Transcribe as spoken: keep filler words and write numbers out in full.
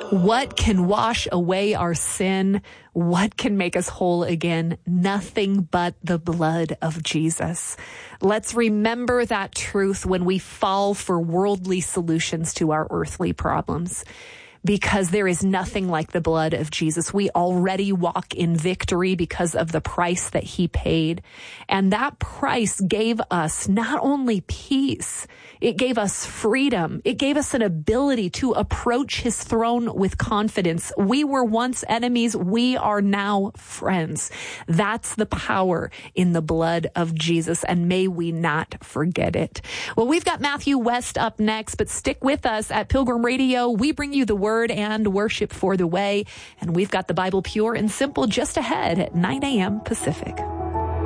What can wash away our sin? What can make us whole again? Nothing but the blood of Jesus. Let's remember that truth when we fall for worldly solutions to our earthly problems. Because there is nothing like the blood of Jesus. We already walk in victory because of the price that he paid. And that price gave us not only peace, it gave us freedom. It gave us an ability to approach his throne with confidence. We were once enemies. We are now friends. That's the power in the blood of Jesus. And may we not forget it. Well, we've got Matthew West up next, but stick with us at Pilgrim Radio. We bring you the word and worship for the way. And we've got the Bible Pure and Simple just ahead at nine a.m. Pacific.